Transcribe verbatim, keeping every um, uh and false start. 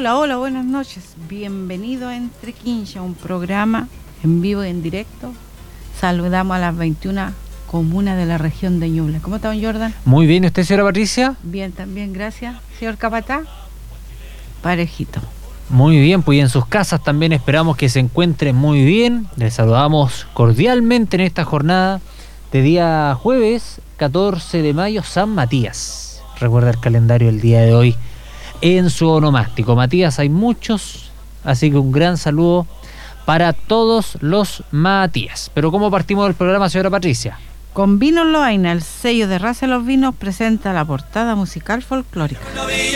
Hola, hola, buenas noches. Bienvenido a Entre Quincha, un programa en vivo y en directo. Saludamos a las veintiuna comunas de la región de Ñuble. ¿Cómo está, don Jordan? Muy bien, ¿y usted, señora Patricia? Bien, también, gracias. Señor Capatá, parejito. Muy bien, pues y en sus casas también esperamos que se encuentren muy bien. Les saludamos cordialmente en esta jornada de día jueves catorce de mayo, San Matías. Recuerda el calendario del día de hoy en su onomástico. Matías, hay muchos, así que un gran saludo para todos los Matías. Pero ¿cómo partimos del programa, señora Patricia? Con Vinos Loaina, el sello de raza de los vinos, presenta la portada musical folclórica.